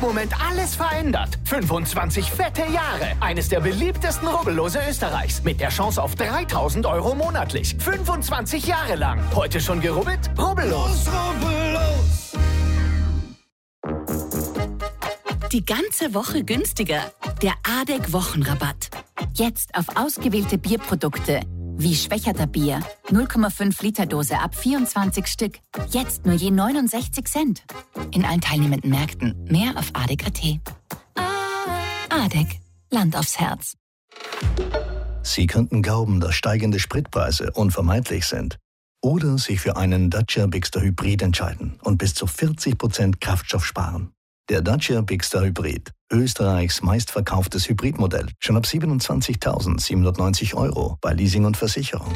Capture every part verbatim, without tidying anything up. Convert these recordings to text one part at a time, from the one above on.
Moment alles verändert. fünfundzwanzig fette Jahre. Eines der beliebtesten Rubbellose Österreichs. Mit der Chance auf dreitausend Euro monatlich. fünfundzwanzig Jahre lang. Heute schon gerubbelt? Rubbellos. Rubbellos. Die ganze Woche günstiger. Der A D E C Wochenrabatt. Jetzt auf ausgewählte Bierprodukte. Wie Schwächerter Bier. null Komma fünf Liter Dose ab vierundzwanzig Stück. Jetzt nur je neunundsechzig Cent. In allen teilnehmenden Märkten. Mehr auf A D E C Punkt A T. A D E C. Land aufs Herz. Sie könnten glauben, dass steigende Spritpreise unvermeidlich sind. Oder sich für einen Dacia Bigster Hybrid entscheiden und bis zu vierzig Prozent Kraftstoff sparen. Der Dacia Bigster Hybrid, Österreichs meistverkauftes Hybridmodell, schon ab siebenundzwanzigtausendsiebenhundertneunzig Euro bei Leasing und Versicherung.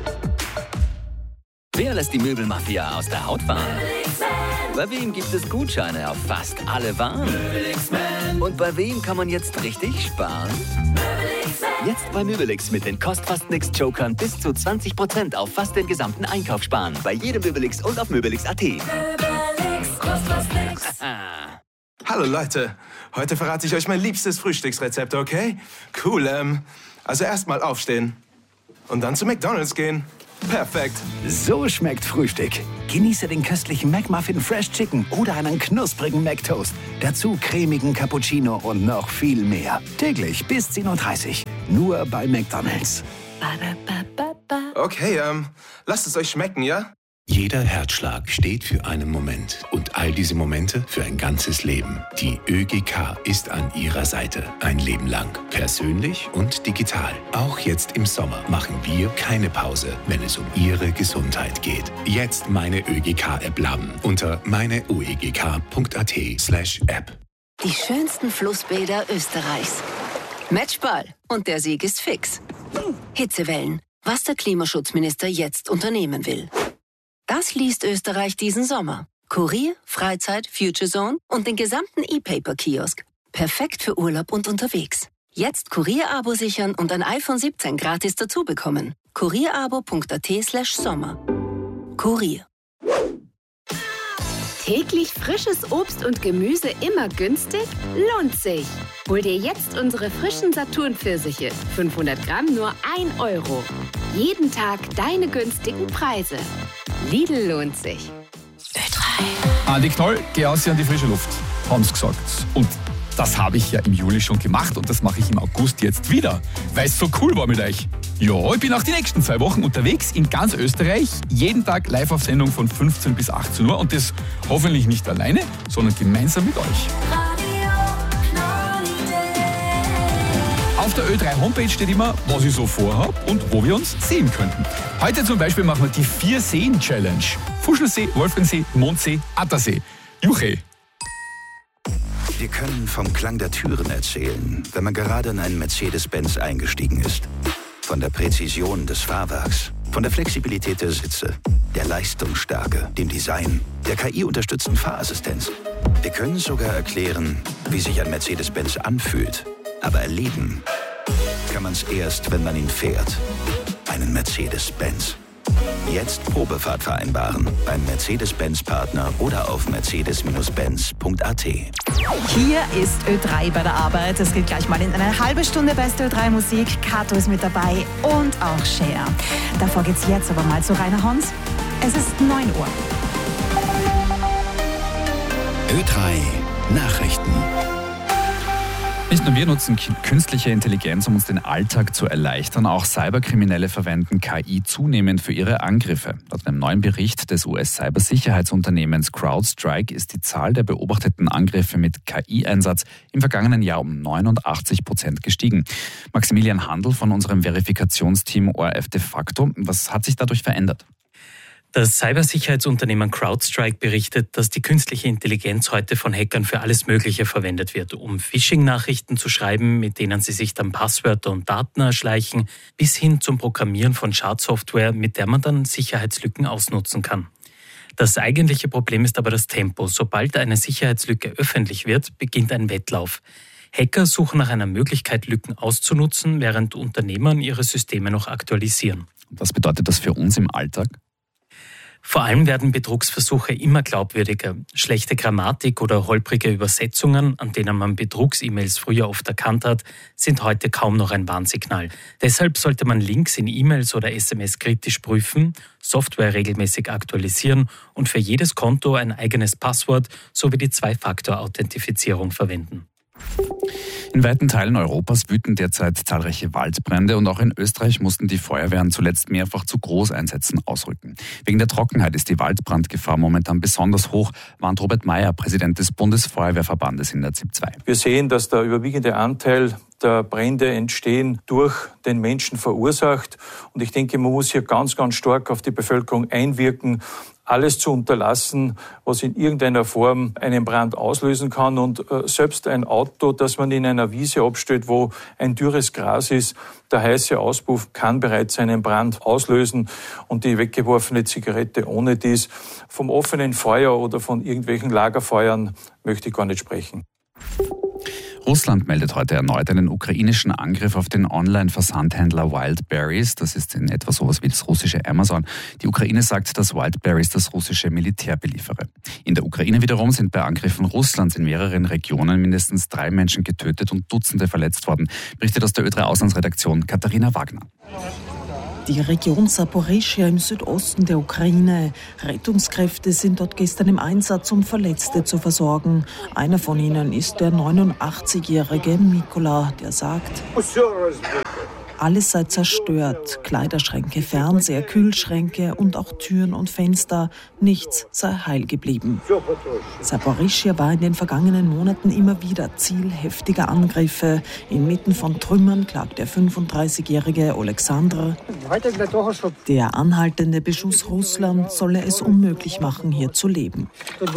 Wer lässt die Möbelmafia aus der Haut fahren? Bei wem gibt es Gutscheine auf fast alle Waren? Und bei wem kann man jetzt richtig sparen? Jetzt bei Möbelix mit den Kost-Fast-Nix-Jokern bis zu zwanzig Prozent auf fast den gesamten Einkauf sparen. Bei jedem Möbelix und auf Möbelix Punkt A T. Möbelix, Kost, fast nix. Hallo Leute, heute verrate ich euch mein liebstes Frühstücksrezept, okay? Cool, ähm, also erstmal aufstehen und dann zu McDonald's gehen. Perfekt. So schmeckt Frühstück. Genieße den köstlichen McMuffin Fresh Chicken oder einen knusprigen McToast. Dazu cremigen Cappuccino und noch viel mehr. Täglich bis zehn Uhr dreißig. Nur bei McDonald's. Okay, ähm, lasst es euch schmecken, ja? Jeder Herzschlag steht für einen Moment und all diese Momente für ein ganzes Leben. Die ÖGK ist an Ihrer Seite. Ein Leben lang. Persönlich und digital. Auch jetzt im Sommer machen wir keine Pause, wenn es um Ihre Gesundheit geht. Jetzt meine ÖGK-App laden unter meine o e g k punkt a t slash app. Die schönsten Flussbäder Österreichs. Matchball. Und der Sieg ist fix. Hitzewellen. Was der Klimaschutzminister jetzt unternehmen will. Das liest Österreich diesen Sommer. Kurier, Freizeit, Future Zone und den gesamten E-Paper-Kiosk. Perfekt für Urlaub und unterwegs. Jetzt Kurier-Abo sichern und ein iPhone siebzehn gratis dazu bekommen. kurierabo punkt a t slash sommer. Kurier. Täglich frisches Obst und Gemüse immer günstig? Lohnt sich! Hol dir jetzt unsere frischen Saturn-Pfirsiche. fünfhundert Gramm nur ein Euro. Jeden Tag deine günstigen Preise. Lidl lohnt sich. Ö drei. Andi Knoll, geh aus hier an die frische Luft, haben sie gesagt. Und das habe ich ja im Juli schon gemacht und das mache ich im August jetzt wieder, weil es so cool war mit euch. Ja, ich bin auch die nächsten zwei Wochen unterwegs in ganz Österreich, jeden Tag live auf Sendung von fünfzehn bis achtzehn Uhr und das hoffentlich nicht alleine, sondern gemeinsam mit euch. Auf der Ö drei Homepage steht immer, was ich so vorhabe und wo wir uns sehen könnten. Heute zum Beispiel machen wir die Vier-Seen-Challenge. Fuschelsee, Wolfgangsee, Mondsee, Attersee. Juche. Wir können vom Klang der Türen erzählen, wenn man gerade in einen Mercedes-Benz eingestiegen ist. Von der Präzision des Fahrwerks, von der Flexibilität der Sitze, der Leistungsstärke, dem Design, der K I-unterstützten Fahrassistenz. Wir können sogar erklären, wie sich ein Mercedes-Benz anfühlt. Aber erleben kann man es erst, wenn man ihn fährt. Einen Mercedes-Benz. Jetzt Probefahrt vereinbaren beim Mercedes-Benz-Partner oder auf mercedes Benz punkt a t. Hier ist Ö drei bei der Arbeit. Es geht gleich mal in eine halbe Stunde beste Ö drei Musik. Kato ist mit dabei und auch Cher. Davor geht's jetzt aber mal zu Rainer Hons. Es ist neun Uhr. Ö drei Nachrichten. Nicht nur wir nutzen künstliche Intelligenz, um uns den Alltag zu erleichtern, auch Cyberkriminelle verwenden K I zunehmend für ihre Angriffe. Laut einem neuen Bericht des U S-Cybersicherheitsunternehmens CrowdStrike ist die Zahl der beobachteten Angriffe mit K I-Einsatz im vergangenen Jahr um neunundachtzig Prozent gestiegen. Maximilian Handel von unserem Verifikationsteam O R F de facto. Was hat sich dadurch verändert? Das Cybersicherheitsunternehmen CrowdStrike berichtet, dass die künstliche Intelligenz heute von Hackern für alles Mögliche verwendet wird, um Phishing-Nachrichten zu schreiben, mit denen sie sich dann Passwörter und Daten erschleichen, bis hin zum Programmieren von Schadsoftware, mit der man dann Sicherheitslücken ausnutzen kann. Das eigentliche Problem ist aber das Tempo. Sobald eine Sicherheitslücke öffentlich wird, beginnt ein Wettlauf. Hacker suchen nach einer Möglichkeit, Lücken auszunutzen, während Unternehmen ihre Systeme noch aktualisieren. Was bedeutet das für uns im Alltag? Vor allem werden Betrugsversuche immer glaubwürdiger. Schlechte Grammatik oder holprige Übersetzungen, an denen man Betrugs-E-Mails früher oft erkannt hat, sind heute kaum noch ein Warnsignal. Deshalb sollte man Links in E-Mails oder S M S kritisch prüfen, Software regelmäßig aktualisieren und für jedes Konto ein eigenes Passwort sowie die Zwei-Faktor-Authentifizierung verwenden. In weiten Teilen Europas wüten derzeit zahlreiche Waldbrände und auch in Österreich mussten die Feuerwehren zuletzt mehrfach zu Großeinsätzen ausrücken. Wegen der Trockenheit ist die Waldbrandgefahr momentan besonders hoch, warnt Robert Meyer, Präsident des Bundesfeuerwehrverbandes in der Z I P zwei. Wir sehen, dass der überwiegende Anteil der Brände entstehen durch den Menschen verursacht. Und ich denke, man muss hier ganz, ganz stark auf die Bevölkerung einwirken, alles zu unterlassen, was in irgendeiner Form einen Brand auslösen kann. Und äh, selbst ein Auto, das man in einer Wiese abstellt, wo ein dürres Gras ist, der heiße Auspuff kann bereits einen Brand auslösen. Und die weggeworfene Zigarette ohne dies, vom offenen Feuer oder von irgendwelchen Lagerfeuern möchte ich gar nicht sprechen. Russland meldet heute erneut einen ukrainischen Angriff auf den Online-Versandhändler Wildberries. Das ist in etwa sowas wie das russische Amazon. Die Ukraine sagt, dass Wildberries das russische Militär beliefere. In der Ukraine wiederum sind bei Angriffen Russlands in mehreren Regionen mindestens drei Menschen getötet und Dutzende verletzt worden. Berichtet aus der Ö drei Auslandsredaktion Katharina Wagner. Die Region Saporischschja im Südosten der Ukraine. Rettungskräfte sind dort gestern im Einsatz, um Verletzte zu versorgen. Einer von ihnen ist der neunundachtzigjährige Mikola, der sagt: Alles sei zerstört, Kleiderschränke, Fernseher, Kühlschränke und auch Türen und Fenster. Nichts sei heil geblieben. Saporischschja war in den vergangenen Monaten immer wieder Ziel heftiger Angriffe. Inmitten von Trümmern klagt der fünfunddreißigjährige Alexander: Der anhaltende Beschuss Russlands solle es unmöglich machen, hier zu leben.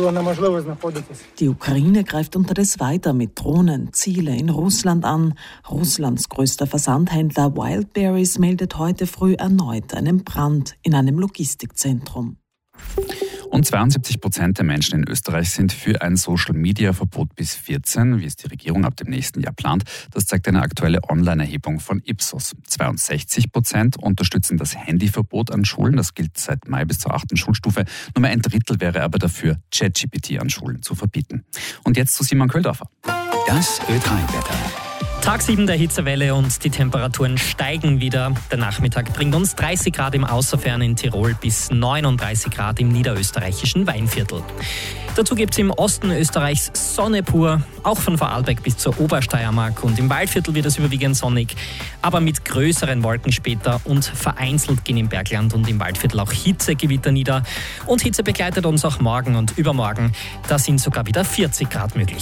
Die Ukraine greift unterdessen weiter mit Drohnen Ziele in Russland an. Russlands größter Versandhändler Wildberries meldet heute früh erneut einen Brand in einem Logistikzentrum. Und zweiundsiebzig Prozent der Menschen in Österreich sind für ein Social-Media-Verbot bis vierzehn, wie es die Regierung ab dem nächsten Jahr plant. Das zeigt eine aktuelle Online-Erhebung von Ipsos. zweiundsechzig Prozent unterstützen das Handyverbot an Schulen. Das gilt seit Mai bis zur achten Schulstufe. Nur mehr ein Drittel wäre aber dafür, ChatGPT an Schulen zu verbieten. Und jetzt zu Simon Köldorfer. Das Ö drei Wetter. Tag sieben der Hitzewelle und die Temperaturen steigen wieder. Der Nachmittag bringt uns dreißig Grad im Außerfern in Tirol bis neununddreißig Grad im niederösterreichischen Weinviertel. Dazu gibt es im Osten Österreichs Sonne pur, auch von Vorarlberg bis zur Obersteiermark. Und im Waldviertel wird es überwiegend sonnig, aber mit größeren Wolken später und vereinzelt gehen im Bergland und im Waldviertel auch Hitzegewitter nieder. Und Hitze begleitet uns auch morgen und übermorgen. Da sind sogar wieder vierzig Grad möglich.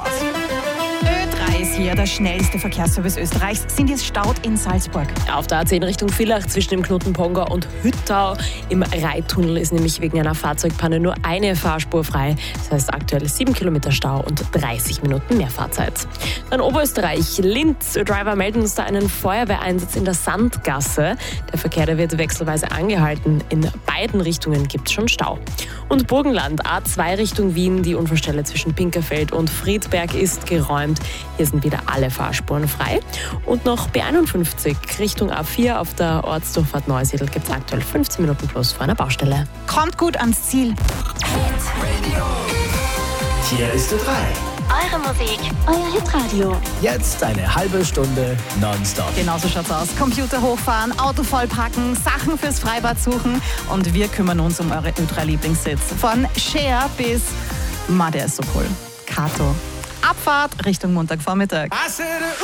Ist hier der schnellste Verkehrsservice Österreichs. Sind jetzt staut in Salzburg. Auf der A zehn Richtung Villach zwischen dem Knoten Pongau und Hüttau. Im Reittunnel ist nämlich wegen einer Fahrzeugpanne nur eine Fahrspur frei. Das heißt aktuell sieben Kilometer Stau und dreißig Minuten mehr Fahrzeit. Dann Oberösterreich. Linz. Driver melden uns da einen Feuerwehreinsatz in der Sandgasse. Der Verkehr der wird wechselweise angehalten. In beiden Richtungen gibt es schon Stau. Und Burgenland. A zwei Richtung Wien. Die Unfallstelle zwischen Pinkerfeld und Friedberg ist geräumt. Hier sind wieder alle Fahrspuren frei. Und noch B einundfünfzig Richtung A vier auf der Ortsdurchfahrt Neusiedl gibt es aktuell fünfzehn Minuten plus vor einer Baustelle. Kommt gut ans Ziel. Hier ist Ö drei. Eure Musik, euer Hitradio. Jetzt eine halbe Stunde nonstop. Genauso schaut's aus. Computer hochfahren, Auto vollpacken, Sachen fürs Freibad suchen und wir kümmern uns um eure Ö drei Lieblingssitz. Von Cher bis, ma, der ist so cool, Kato. Abfahrt Richtung Montagvormittag.